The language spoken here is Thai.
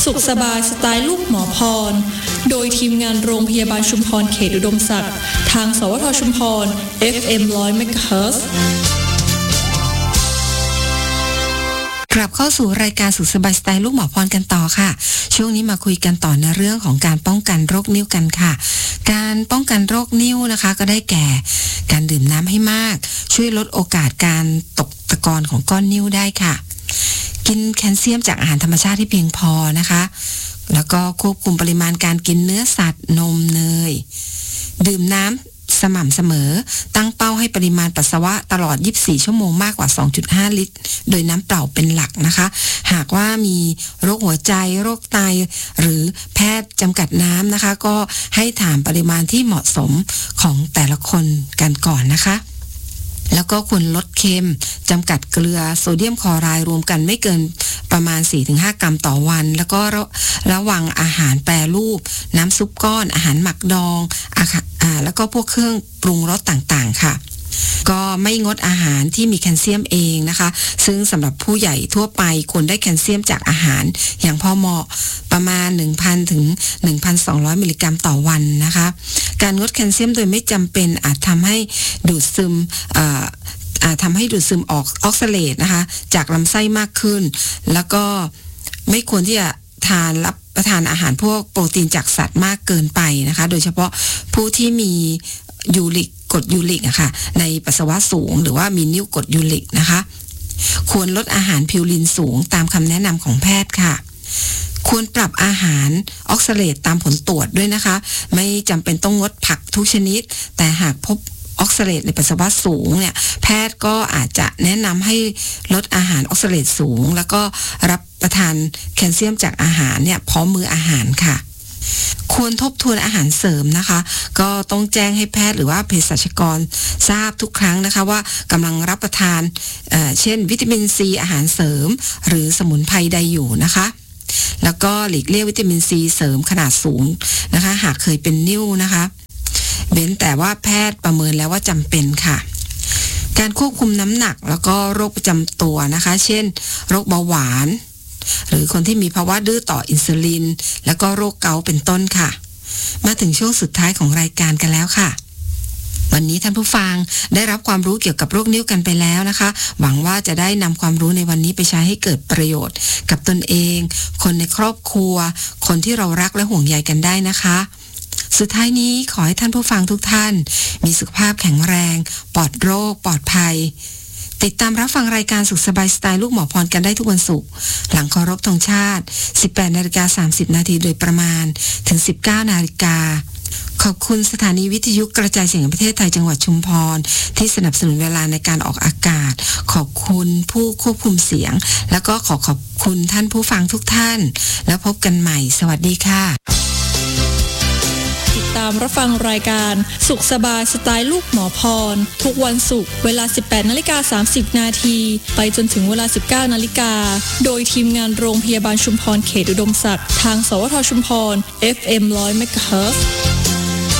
สุขสบายสไตล์ลูกหมอพรโดยทีมงานโรงพยาบาลชุมพรเขตอุดมศักดิ์ทางสวทชุมพร FM 100 MHz กลับเข้าสู่รายการสุขสบายสไตล์ลูกหมอพรกันต่อค่ะช่วงนี้มาคุยกันต่อในเรื่องของการป้องกันโรคนิ่วกันค่ะการป้องกันโรคนิ่วนะคะก็ได้แก่การดื่มน้ำให้มากช่วยลดโอกาสการตกตะกอนของก้อนนิ่วได้ค่ะกินแคลเซียมจากอาหารธรรมชาติที่เพียงพอนะคะแล้วก็ควบคุมปริมาณการกินเนื้อสัตว์นมเนยดื่มน้ำสม่ำเสมอตั้งเป้าให้ปริมาณปัสสาวะตลอด24ชั่วโมงมากกว่า 2.5 ลิตรโดยน้ำเปล่าเป็นหลักนะคะหากว่ามีโรคหัวใจโรคไตหรือแพทย์จำกัดน้ำนะคะก็ให้ถามปริมาณที่เหมาะสมของแต่ละคนกันก่อนนะคะแล้วก็ควรลดเค็มจำกัดเกลือโซเดียมคลอไรด์รวมกันไม่เกินประมาณ 4-5 กรัมต่อวันแล้วก็ระวังอาหารแปรรูปน้ำซุปก้อนอาหารหมักดองแล้วก็พวกเครื่องปรุงรสต่างๆค่ะก็ไม่งดอาหารที่มีแคลเซียมเองนะคะซึ่งสำหรับผู้ใหญ่ทั่วไปควรได้แคลเซียมจากอาหารอย่างพอเหมาะประมาณ 1,000 ถึง 1,200 มิลลิกรัมต่อวันนะคะการงดแคลเซียมโดยไม่จำเป็นอาจทำให้ดูดซึมออกซาเลตนะคะจากลำไส้มากขึ้นแล้วก็ไม่ควรที่จะรับประทานอาหารพวกโปรตีนจากสัตว์มากเกินไปนะคะโดยเฉพาะผู้ที่มีกรดยูริกอะค่ะในปัสสาวะสูงหรือว่ามีนิ่วกรดยูริกนะคะควรลดอาหารพิวรินสูงตามคำแนะนำของแพทย์ค่ะควรปรับอาหารออกซาเลตตามผลตรวจด้วยนะคะไม่จำเป็นต้องงดผักทุกชนิดแต่หากพบออกซาเลตในปัสสาวะสูงเนี่ยแพทย์ก็อาจจะแนะนำให้ลดอาหารออกซาเลตสูงแล้วก็รับประทานแคลเซียมจากอาหารเนี่ยพร้อมมื้ออาหารค่ะควรทบทวนอาหารเสริมนะคะก็ต้องแจ้งให้แพทย์หรือว่าเภสัชกรทราบทุกครั้งนะคะว่ากำลังรับประทานเช่นวิตามินซีอาหารเสริมหรือสมุนไพรใดอยู่นะคะแล้วก็หลีกเลี่ยงวิตามินซีเสริมขนาดสูงนะคะหากเคยเป็นนิ่วนะคะเว้นแต่ว่าแพทย์ประเมินแล้วว่าจำเป็นค่ะการควบคุมน้ำหนักแล้วก็โรคประจำตัวนะคะเช่นโรคเบาหวานหรือคนที่มีภาวะดื้อต่ออินซูลินแล้วก็โรคเกาต์เป็นต้นค่ะมาถึงช่วงสุดท้ายของรายการกันแล้วค่ะวันนี้ท่านผู้ฟังได้รับความรู้เกี่ยวกับโรคนิ่วกันไปแล้วนะคะหวังว่าจะได้นำความรู้ในวันนี้ไปใช้ให้เกิดประโยชน์กับตนเองคนในครอบครัวคนที่เรารักและห่วงใยกันได้นะคะสุดท้ายนี้ขอให้ท่านผู้ฟังทุกท่านมีสุขภาพแข็งแรงปลอดโรคปลอดภัยติดตามรับฟังรายการสุขสบายสไตล์ลูกหมอพรกันได้ทุกวันศุกร์หลังเคารพธงชาติ 18:30 น.โดยประมาณถึง 19:00 น.ขอบคุณสถานีวิทยุกระจายเสียงแห่งประเทศไทยจังหวัดชุมพรที่สนับสนุนเวลาในการออกอากาศขอบคุณผู้ควบคุมเสียงแล้วก็ขอบคุณท่านผู้ฟังทุกท่านแล้วพบกันใหม่สวัสดีค่ะติดตามรับฟังรายการสุขสบายสไตล์ลูกหมอพรทุกวันศุกร์เวลา 18:30 น.ไปจนถึงเวลา 19:00 น.โดยทีมงานโรงพยาบาลชุมพรเขตอุดมศักดิ์ทางสวทชุมพร FM 100 MHz